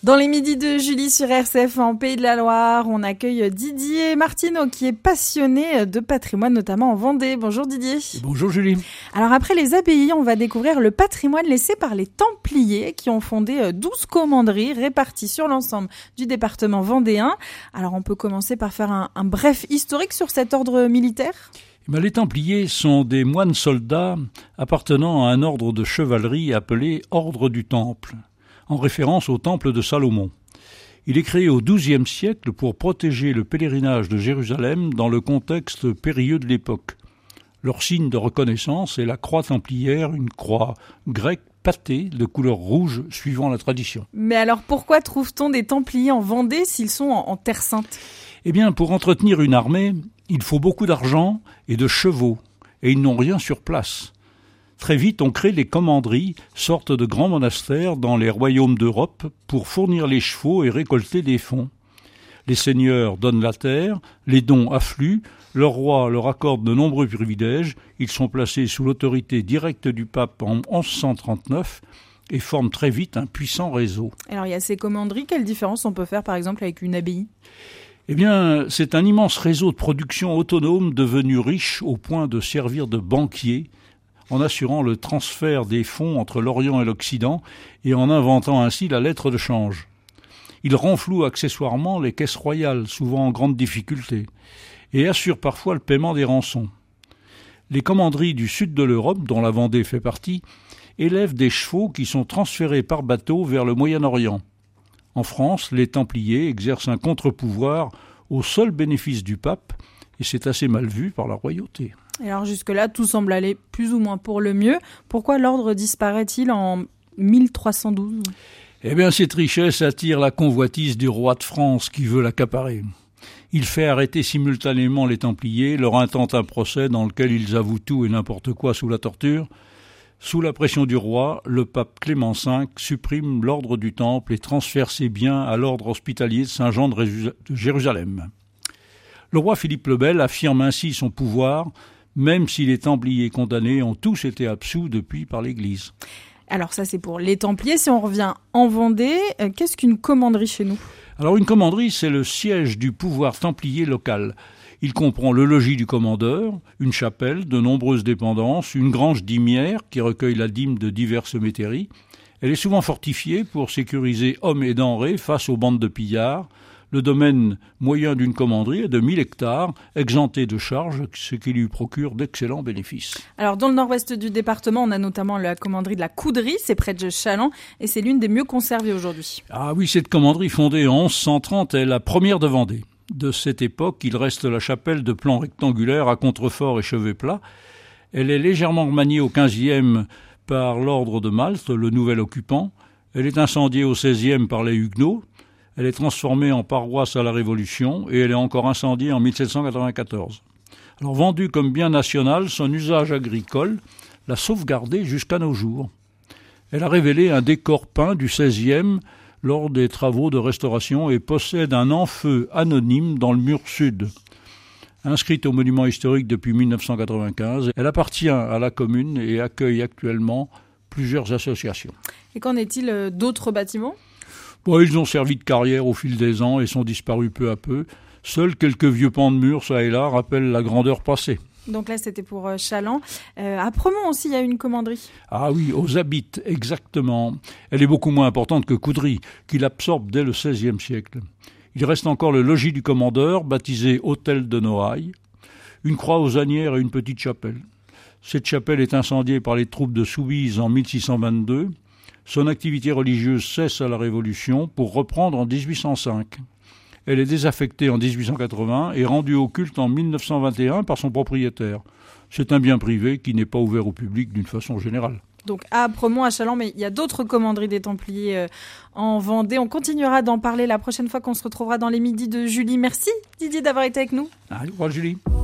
Dans les midis de Julie sur RCF en Pays de la Loire, on accueille Didier Martineau qui est passionné de patrimoine, notamment en Vendée. Bonjour Didier. Bonjour Julie. Alors après les abbayes, on va découvrir le patrimoine laissé par les Templiers qui ont fondé 12 commanderies réparties sur l'ensemble du département vendéen. Alors on peut commencer par faire un bref historique sur cet ordre militaire. Les Templiers sont des moines soldats appartenant à un ordre de chevalerie appelé Ordre du Temple, en référence au temple de Salomon. Il est créé au XIIe siècle pour protéger le pèlerinage de Jérusalem dans le contexte périlleux de l'époque. Leur signe de reconnaissance est la croix templière, une croix grecque pâtée de couleur rouge suivant la tradition. Mais alors pourquoi trouve-t-on des Templiers en Vendée s'ils sont en Terre Sainte ? Eh bien, pour entretenir une armée, il faut beaucoup d'argent et de chevaux, et ils n'ont rien sur place. Très vite, on crée les commanderies, sortes de grands monastères dans les royaumes d'Europe pour fournir les chevaux et récolter des fonds. Les seigneurs donnent la terre, les dons affluent, leur roi leur accorde de nombreux privilèges, ils sont placés sous l'autorité directe du pape en 1139 et forment très vite un puissant réseau. Alors il y a ces commanderies, quelle différence on peut faire par exemple avec une abbaye ? Eh bien, c'est un immense réseau de production autonome devenu riche au point de servir de banquier, en assurant le transfert des fonds entre l'Orient et l'Occident et en inventant ainsi la lettre de change. Il renfloue accessoirement les caisses royales, souvent en grande difficulté, et assure parfois le paiement des rançons. Les commanderies du sud de l'Europe, dont la Vendée fait partie, élèvent des chevaux qui sont transférés par bateau vers le Moyen-Orient. En France, les Templiers exercent un contre-pouvoir au seul bénéfice du pape, et c'est assez mal vu par la royauté. Et alors jusque-là, tout semble aller plus ou moins pour le mieux. Pourquoi l'ordre disparaît-il en 1312 ? Eh bien, cette richesse attire la convoitise du roi de France qui veut l'accaparer. Il fait arrêter simultanément les Templiers, leur intente un procès dans lequel ils avouent tout et n'importe quoi sous la torture. Sous la pression du roi, le pape Clément V supprime l'ordre du Temple et transfère ses biens à l'ordre hospitalier de Saint-Jean de Jérusalem. Le roi Philippe le Bel affirme ainsi son pouvoir, même si les Templiers condamnés ont tous été absous depuis par l'Église. Alors ça c'est pour les Templiers. Si on revient en Vendée, qu'est-ce qu'une commanderie chez nous ? Alors une commanderie, c'est le siège du pouvoir templier local. Il comprend le logis du commandeur, une chapelle, de nombreuses dépendances, une grange dîmière qui recueille la dîme de diverses métairies. Elle est souvent fortifiée pour sécuriser hommes et denrées face aux bandes de pillards. Le domaine moyen d'une commanderie est de 1000 hectares, exempté de charges, ce qui lui procure d'excellents bénéfices. Alors dans le nord-ouest du département, on a notamment la commanderie de la Coudrie, c'est près de Challans, et c'est l'une des mieux conservées aujourd'hui. Ah oui, cette commanderie fondée en 1130 est la première de Vendée. De cette époque, il reste la chapelle de plan rectangulaire à contrefort et chevet plat. Elle est légèrement remaniée au XVe par l'ordre de Malte, le nouvel occupant. Elle est incendiée au XVIe par les Huguenots. Elle est transformée en paroisse à la Révolution et elle est encore incendiée en 1794. Alors vendue comme bien national, son usage agricole l'a sauvegardée jusqu'à nos jours. Elle a révélé un décor peint du XVIe lors des travaux de restauration et possède un enfeu anonyme dans le mur sud. Inscrite au monument historique depuis 1995, elle appartient à la commune et accueille actuellement plusieurs associations. Et qu'en est-il d'autres bâtiments ? Bon, ils ont servi de carrière au fil des ans et sont disparus peu à peu. Seuls quelques vieux pans de murs, ça et là, rappellent la grandeur passée. Donc là, c'était pour Challans. À Premont aussi, il y a une commanderie. Ah oui, aux Abites, exactement. Elle est beaucoup moins importante que Coudry, qui l'absorbe dès le XVIe siècle. Il reste encore le logis du commandeur, baptisé Hôtel de Noailles, une croix aux anières et une petite chapelle. Cette chapelle est incendiée par les troupes de Soubise en 1622. Son activité religieuse cesse à la Révolution pour reprendre en 1805. Elle est désaffectée en 1880 et rendue au culte en 1921 par son propriétaire. C'est un bien privé qui n'est pas ouvert au public d'une façon générale. Donc à Premont, à Challans, mais il y a d'autres commanderies des Templiers en Vendée. On continuera d'en parler la prochaine fois qu'on se retrouvera dans les midis de Julie. Merci Didier d'avoir été avec nous. Allez, au revoir Julie.